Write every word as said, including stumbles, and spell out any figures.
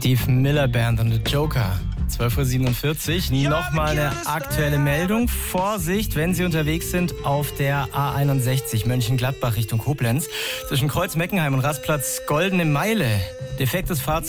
Steve Miller Band und The Joker. zwölf Uhr siebenundvierzig. Nochmal eine aktuelle Meldung. Vorsicht, wenn Sie unterwegs sind auf der A einundsechzig Mönchengladbach Richtung Koblenz. Zwischen Kreuz Meckenheim und Rastplatz Goldene Meile. Defektes Fahrzeug